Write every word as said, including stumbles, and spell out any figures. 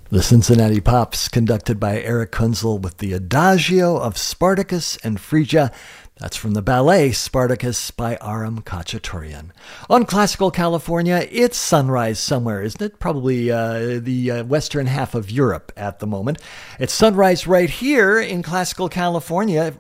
The Cincinnati Pops, conducted by Eric Kunzel with the Adagio of Spartacus and Phrygia. That's from the ballet Spartacus by Aram Khachaturian. On Classical California, it's sunrise somewhere, isn't it? Probably uh, the uh, western half of Europe at the moment. It's sunrise right here in Classical California